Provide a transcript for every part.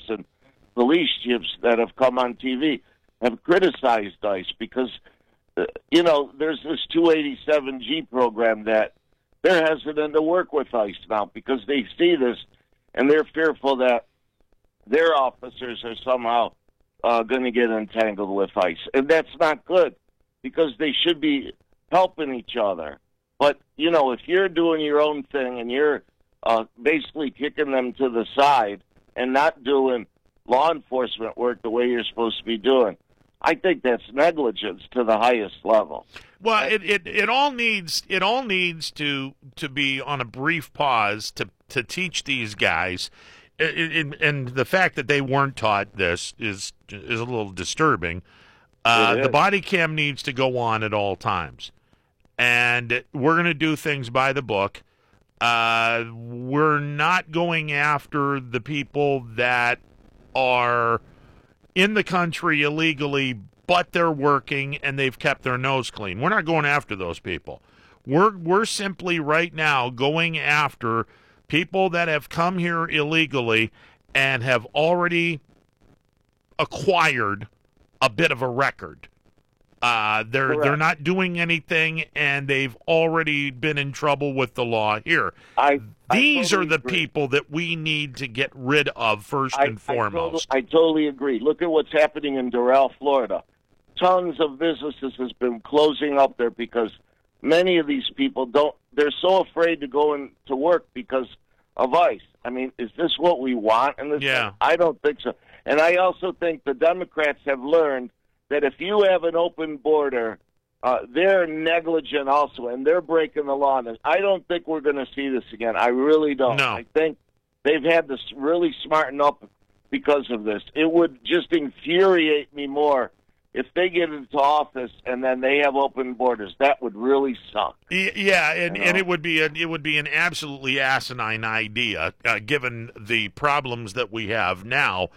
and police chiefs that have come on TV have criticized ICE because, there's this 287G program that they're hesitant to work with ICE now because they see this and they're fearful that their officers are somehow going to get entangled with ICE. And that's not good because they should be helping each other. But, if you're doing your own thing and you're basically kicking them to the side and not doing law enforcement work the way you're supposed to be doing, I think that's negligence to the highest level. Well, it all needs to be on a brief pause to teach these guys, and the fact that they weren't taught this is a little disturbing. The body cam needs to go on at all times, and we're going to do things by the book. We're not going after the people that are in the country illegally, but they're working and they've kept their nose clean. We're not going after those people. We're simply right now going after people that have come here illegally and have already acquired a bit of a record. They're not doing anything, and they've already been in trouble with the law here. These are the people that we need to get rid of first and foremost. I totally agree. Look at what's happening in Doral, Florida. Tons of businesses has been closing up there because many of these people they're so afraid to go into work because of ICE. I mean, is this what we want in this? Yeah. I don't think so. And I also think the Democrats have learned that if you have an open border, they're negligent also, and they're breaking the law. And I don't think we're going to see this again. I really don't. No. I think they've had to really smarten up because of this. It would just infuriate me more if they get into office and then they have open borders. That would really suck. Yeah, and it would be an absolutely asinine idea, given the problems that we have now.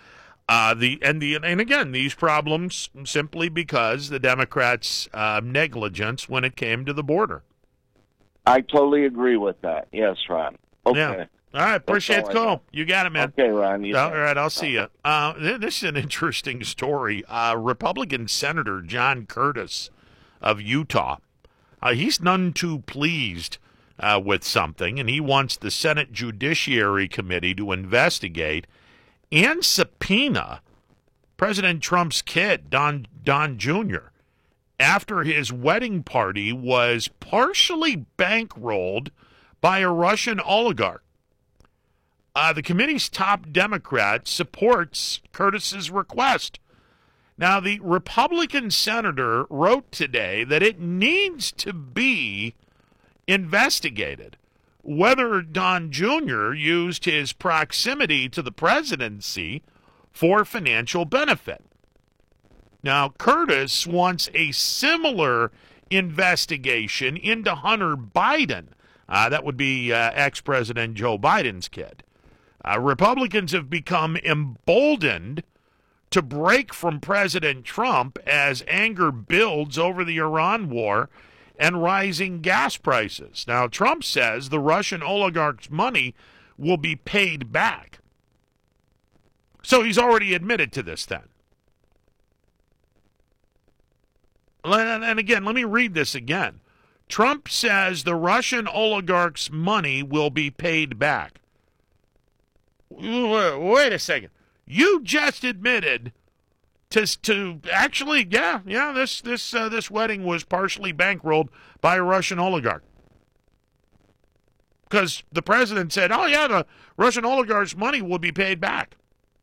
And again, these problems simply because the Democrats' negligence when it came to the border. I totally agree with that. Yes, Ron. Okay. Yeah. All right, appreciate the call. You got it, man. Okay, Ron. All right, I'll see you. This is an interesting story. Republican Senator John Curtis of Utah, he's none too pleased with something, and he wants the Senate Judiciary Committee to investigate and subpoena President Trump's kid, Don Jr., after his wedding party was partially bankrolled by a Russian oligarch. The committee's top Democrat supports Curtis's request. Now, the Republican senator wrote today that it needs to be investigated whether Don Jr. used his proximity to the presidency for financial benefit. Now, Curtis wants a similar investigation into Hunter Biden. That would be ex-President Joe Biden's kid. Republicans have become emboldened to break from President Trump as anger builds over the Iran war and rising gas prices. Now, Trump says the Russian oligarch's money will be paid back. So he's already admitted to this then. And again, let me read this again. Trump says the Russian oligarch's money will be paid back. Wait a second. You just admitted to actually, this wedding was partially bankrolled by a Russian oligarch. Because the president said, oh, yeah, the Russian oligarch's money will be paid back.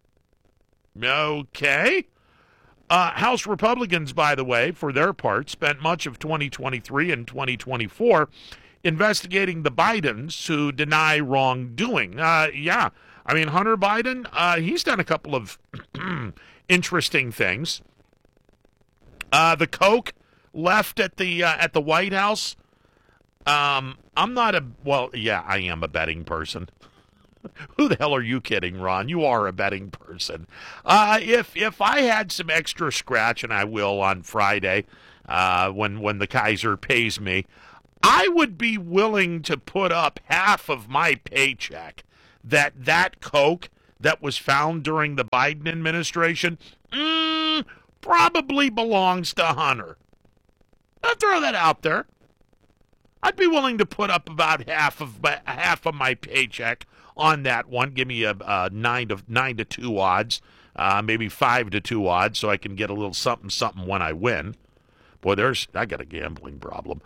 Okay. House Republicans, by the way, for their part, spent much of 2023 and 2024 investigating the Bidens who deny wrongdoing. Yeah. I mean, Hunter Biden, he's done a couple of interesting things. The coke left at the White House. I am a betting person. Who the hell are you kidding, Ron? You are a betting person. If I had some extra scratch, and I will on Friday, when the Kaiser pays me, I would be willing to put up half of my paycheck that coke that was found during the Biden administration probably belongs to Hunter. I'll throw that out there. I'd be willing to put up about half of my paycheck on that one. Give me a 9 to 2 odds, maybe 5 to 2 odds, so I can get a little something when I win. Boy, I got a gambling problem.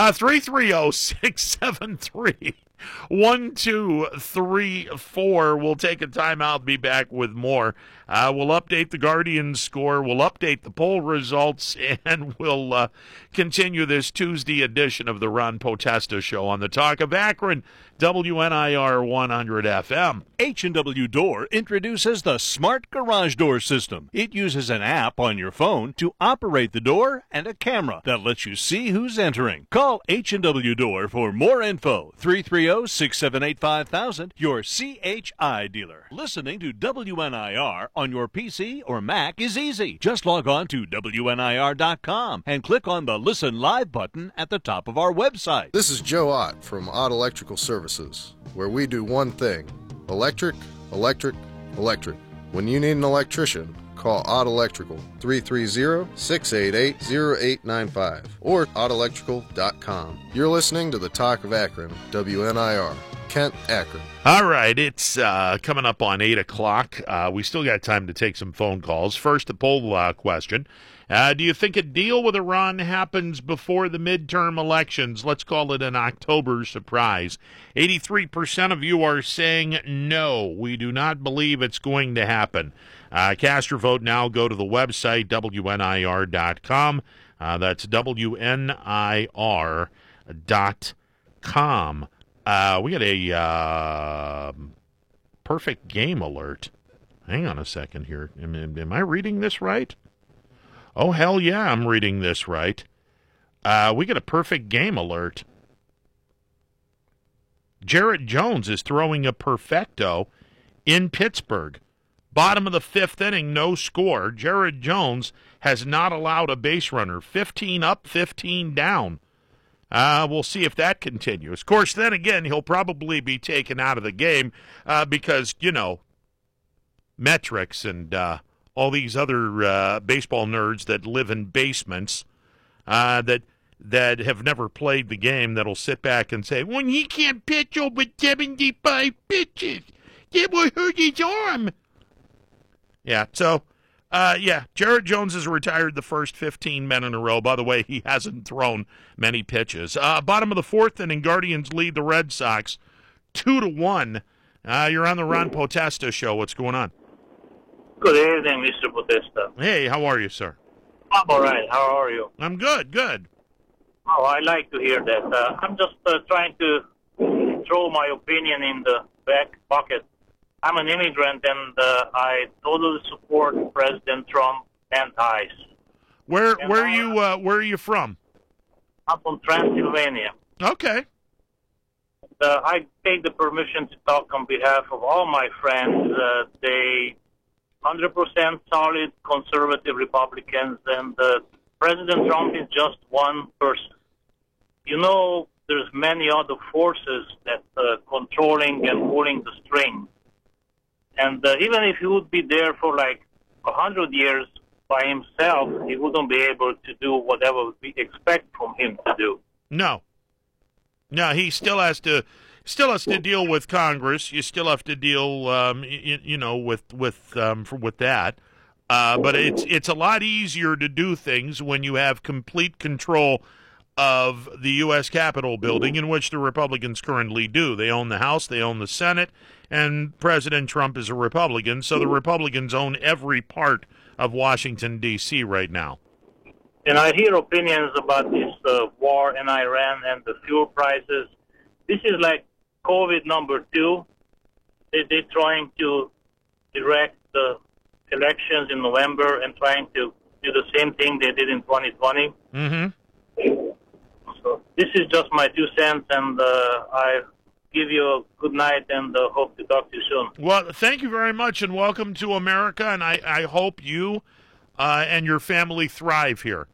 330-673-1234. We'll take a timeout, be back with more. We'll update the Guardian score. We'll update the poll results, and we'll continue this Tuesday edition of the Ron Potesta Show on the Talk of Akron, WNIR 100 FM. H&W Door introduces the Smart Garage Door System. It uses an app on your phone to operate the door and a camera that lets you see who's entering. Call H&W Door for more info. 330-678-5000, your CHI dealer. Listening to WNIR on your PC or Mac is easy. Just log on to WNIR.com and click on the Listen Live button at the top of our website. This is Joe Ott from Ott Electrical Services, where we do one thing: electric, electric, electric. When you need an electrician, call Ott Electrical, 330-688-0895, or ottelectrical.com. You're listening to the Talk of Akron, WNIR, Kent, Akron. All right, it's coming up on 8 o'clock. We still got time to take some phone calls. First, the poll question. Do you think a deal with Iran happens before the midterm elections? Let's call it an October surprise. 83% of you are saying no. We do not believe it's going to happen. Cast your vote now. Go to the website, WNIR.com. That's WNIR.com. We got a perfect game alert. Hang on a second here. Am I reading this right? Oh, hell yeah, I'm reading this right. We get a perfect game alert. Jarrett Jones is throwing a perfecto in Pittsburgh. Bottom of the 5th inning, no score. Jarrett Jones has not allowed a base runner. 15 up, 15 down. We'll see if that continues. Of course, then again, he'll probably be taken out of the game because, metrics and all these other baseball nerds that live in basements that have never played the game that'll sit back and say, well, he can't pitch over 75 pitches. That will hurt his arm. Yeah, so, Jarrett Jones has retired the first 15 men in a row. By the way, he hasn't thrown many pitches. Bottom of the 4th inning, Guardians lead the Red Sox 2-1. You're on the Ron Potesta Show. What's going on? Good evening, Mr. Potesta. Hey, how are you, sir? I'm all right. How are you? I'm good. Oh, I like to hear that. I'm just trying to throw my opinion in the back pocket. I'm an immigrant, and I totally support President Trump and ICE. Where are you from? I'm from Transylvania. Okay. I take the permission to talk on behalf of all my friends. They 100% solid conservative Republicans, and President Trump is just one person. There's many other forces that controlling and pulling the strings. And even if he would be there for like 100 years by himself, he wouldn't be able to do whatever we expect from him to do. No, he still has to deal with Congress. You still have to deal, with that. But it's a lot easier to do things when you have complete control of the U.S. Capitol building, in which the Republicans currently do. They own the House, they own the Senate, and President Trump is a Republican, so the Republicans own every part of Washington, D.C. right now. And I hear opinions about this war in Iran and the fuel prices. This is like COVID number 2. They're trying to direct the elections in November and trying to do the same thing they did in 2020. Mm-hmm. So this is just my 2 cents, and I give you a good night and hope to talk to you soon. Well, thank you very much, and welcome to America, and I hope you and your family thrive here.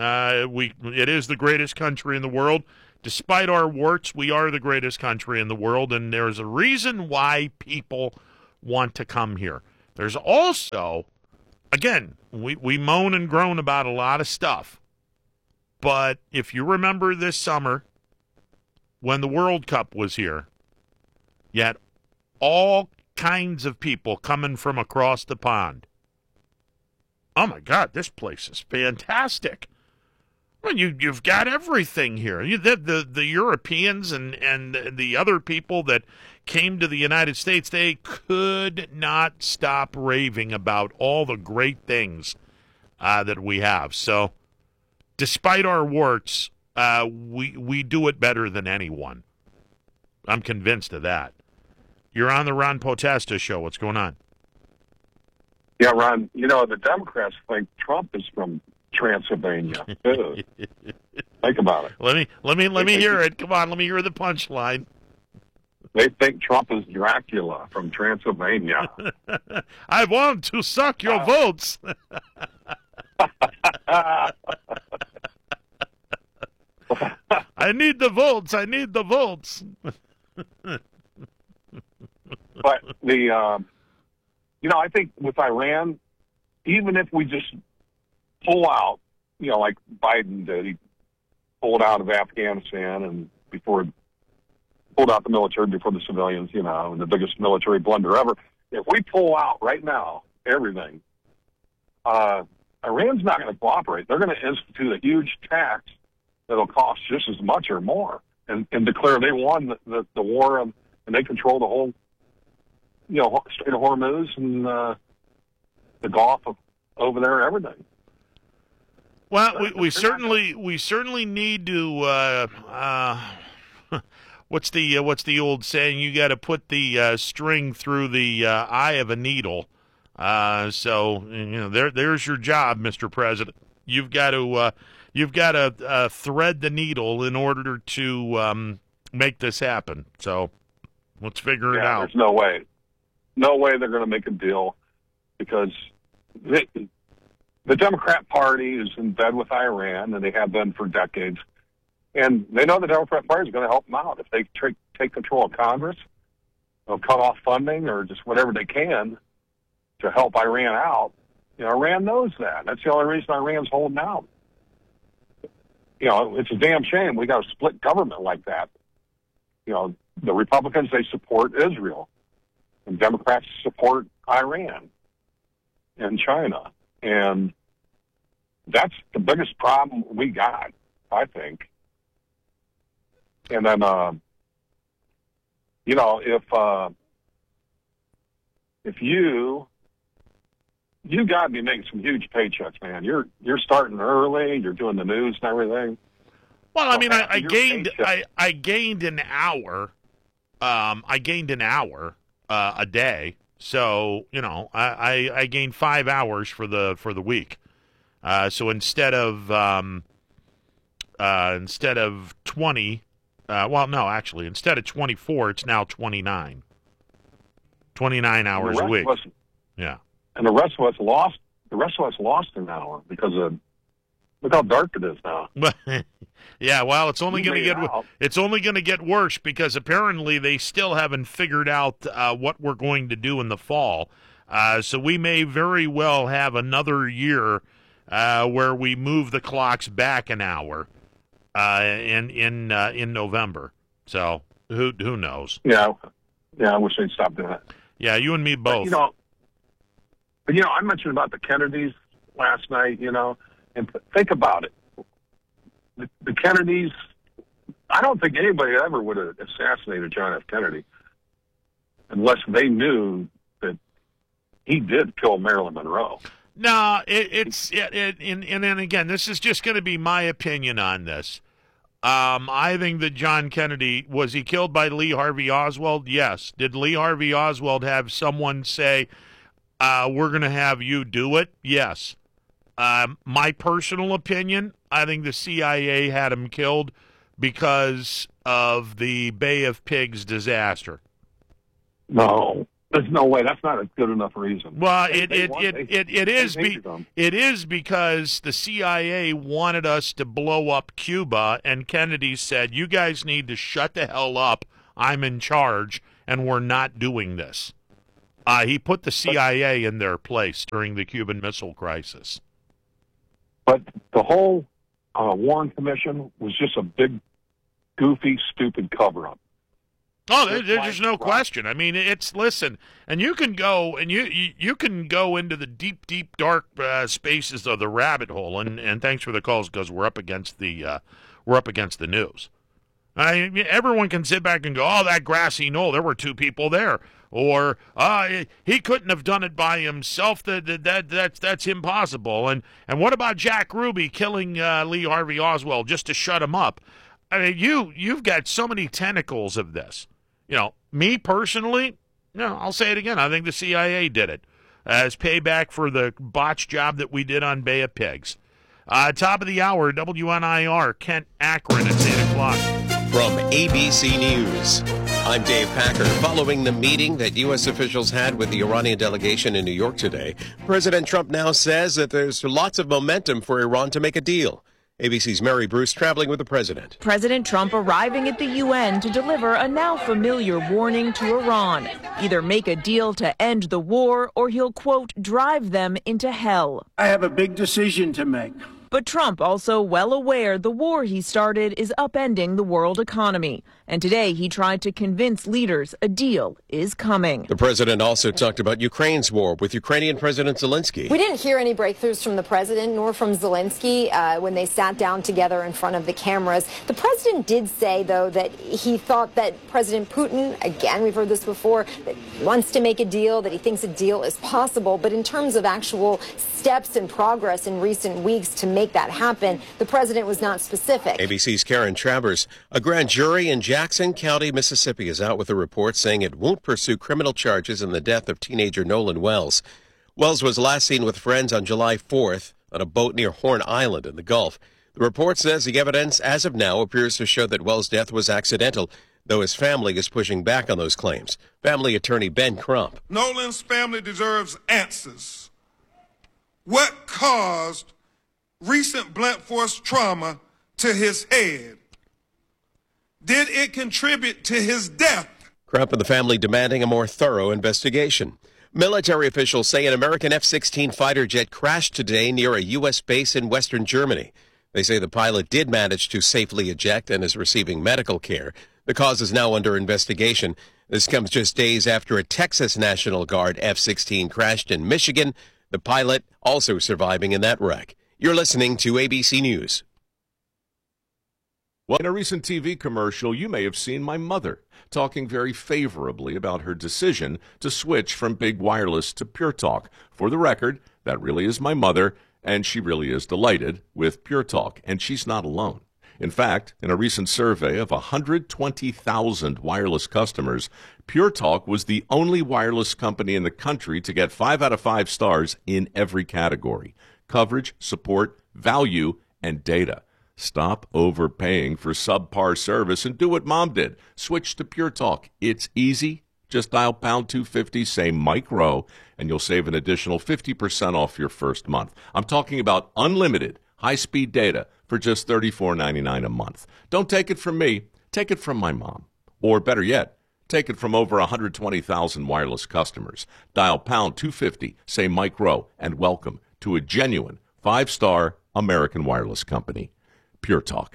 It is the greatest country in the world. Despite our warts, we are the greatest country in the world, and there's a reason why people want to come here. There's also, again, we moan and groan about a lot of stuff. But if you remember this summer when the World Cup was here, you had all kinds of people coming from across the pond. Oh, my God, this place is fantastic. Well, you've got everything here. The Europeans and the other people that came to the United States, they could not stop raving about all the great things that we have. So, despite our warts, we do it better than anyone. I'm convinced of that. You're on the Ron Potesta Show. What's going on? Yeah, Ron, the Democrats think Trump is from Transylvania. Think about it. Let me hear it. Come on, let me hear the punchline. They think Trump is Dracula from Transylvania. I want to suck your votes. I need the votes. I need the votes. But I think with Iran, even if we just pull out, like Biden did, he pulled out of Afghanistan and pulled out the military before the civilians, and the biggest military blunder ever. If we pull out right now everything, Iran's not going to cooperate. They're going to institute a huge tax that'll cost just as much or more, and declare they won the war, and they control the whole, Strait of Hormuz and the Gulf over there, everything. Well, we certainly need to. What's the old saying? You got to put the string through the eye of a needle. So there's your job, Mr. President. You've got to thread the needle in order to make this happen. So let's figure it out. There's no way they're going to make a deal, because the Democrat Party is in bed with Iran, and they have been for decades. And they know the Democrat Party is going to help them out. If they take control of Congress, they'll cut off funding or just whatever they can to help Iran out. Iran knows that. That's the only reason Iran's holding out. It's a damn shame we got a split government like that. The Republicans, they support Israel, and Democrats support Iran and China. And that's the biggest problem we got, I think. And then, if you got to be making some huge paychecks, man. You're starting early. You're doing the news and everything. Well, I mean, I gained an hour. I gained an hour a day. So I gained 5 hours for the week. So instead of 20. Instead of 24, it's now 29. 29 hours a week. Yeah. And the rest of us lost. The rest of us lost an hour because of look how dark it is now. Yeah. Well, it's only going to get worse, because apparently they still haven't figured out what we're going to do in the fall. So we may very well have another year where we move the clocks back an hour. In November. So who knows? Yeah, I wish they'd stop doing that. Yeah, you and me both. But I mentioned about the Kennedys last night. And think about it. The Kennedys. I don't think anybody ever would have assassinated John F. Kennedy unless they knew that he did kill Marilyn Monroe. No, and again, this is just going to be my opinion on this. I think that John Kennedy, was he killed by Lee Harvey Oswald? Yes. Did Lee Harvey Oswald have someone say, we're going to have you do it? Yes. My personal opinion, I think the CIA had him killed because of the Bay of Pigs disaster. No. There's no way. That's not a good enough reason. Well, it is because the CIA wanted us to blow up Cuba, and Kennedy said, "You guys need to shut the hell up. I'm in charge, and we're not doing this." He put the CIA in their place during the Cuban Missile Crisis. But the whole Warren Commission was just a big, goofy, stupid cover-up. Oh, there's no question. I mean, listen, and you can go and you can go into the deep, dark spaces of the rabbit hole. And thanks for the calls, because we're up against the news. Everyone can sit back and go, oh, that grassy knoll, there were two people there, or he couldn't have done it by himself. That's impossible. And what about Jack Ruby killing Lee Harvey Oswald just to shut him up? I mean, you've got so many tentacles of this. Me personally, I'll say it again. I think the CIA did it as payback for the botched job that we did on Bay of Pigs. Top of the hour, WNIR, Kent Akron at 8 o'clock. From ABC News, I'm Dave Packer. Following the meeting that U.S. officials had with the Iranian delegation in New York today, President Trump now says that there's lots of momentum for Iran to make a deal. ABC's Mary Bruce traveling with the president. President Trump arriving at the UN to deliver a now familiar warning to Iran. Either make a deal to end the war or he'll, quote, drive them into hell. I have a big decision to make. But Trump also well aware the war he started is upending the world economy. And today he tried to convince leaders a deal is coming. The president also talked about Ukraine's war with Ukrainian President Zelensky. We didn't hear any breakthroughs from the president nor from Zelensky when they sat down together in front of the cameras. The president did say, though, that he thought that President Putin, again, we've heard this before, that wants to make a deal, that he thinks a deal is possible. But in terms of actual steps and progress in recent weeks to make that happen, the president was not specific. ABC's Karen Travers. A grand jury in Jackson County, Mississippi is out with a report saying it won't pursue criminal charges in the death of teenager Nolan Wells. Wells was last seen with friends on July 4th on a boat near Horn Island in the Gulf. The report says the evidence as of now appears to show that Wells' death was accidental, though his family is pushing back on those claims. Family attorney Ben Crump. Nolan's family deserves answers. What caused recent blunt force trauma to his head? Did it contribute to his death? Crump and the family demanding a more thorough investigation. Military officials say an American F-16 fighter jet crashed today near a U.S. base in western Germany. They say the pilot did manage to safely eject and is receiving medical care. The cause is now under investigation. This comes just days after a Texas National Guard F-16 crashed in Michigan. The pilot also surviving in that wreck. You're listening to ABC News. Well, in a recent TV commercial, you may have seen my mother talking very favorably about her decision to switch from big wireless to Pure Talk. For the record, that really is my mother, and she really is delighted with Pure Talk, and she's not alone. In fact, in a recent survey of 120,000 wireless customers, Pure Talk was the only wireless company in the country to get 5 out of 5 stars in every category: coverage, support, value, and data. Stop overpaying for subpar service and do what Mom did. Switch to Pure Talk. It's easy. Just dial pound 250, say Mike Rowe, and you'll save an additional 50% off your first month. I'm talking about unlimited high-speed data for just $34.99 a month. Don't take it from me. Take it from my mom. Or better yet, take it from over 120,000 wireless customers. Dial pound 250, say Mike Rowe, and welcome to a genuine 5-star American wireless company. Pure Talk.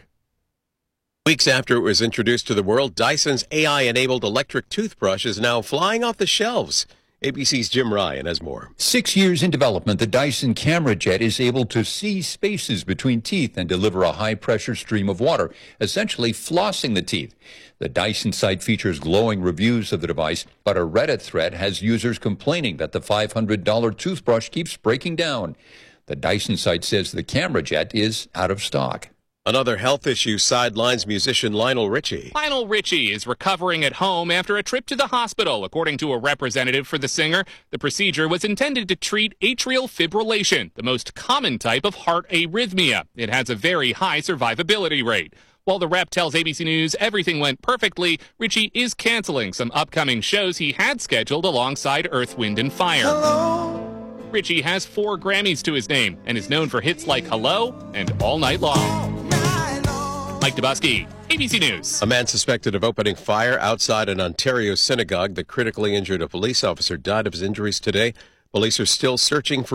Weeks after it was introduced to the world, Dyson's AI-enabled electric toothbrush is now flying off the shelves. ABC's Jim Ryan has more. 6 years in development, the Dyson Camera Jet is able to see spaces between teeth and deliver a high-pressure stream of water, essentially flossing the teeth. The Dyson site features glowing reviews of the device, but a Reddit thread has users complaining that the $500 toothbrush keeps breaking down. The Dyson site says the Camera Jet is out of stock. Another health issue sidelines musician Lionel Richie. Lionel Richie is recovering at home after a trip to the hospital. According to a representative for the singer, the procedure was intended to treat atrial fibrillation, the most common type of heart arrhythmia. It has a very high survivability rate. While the rep tells ABC News everything went perfectly, Richie is canceling some upcoming shows he had scheduled alongside Earth, Wind & Fire. Hello. Richie has 4 Grammys to his name and is known for hits like Hello and All Night Long. Mike Dubusky, ABC News. A man suspected of opening fire outside an Ontario synagogue that critically injured a police officer died of his injuries today. Police are still searching for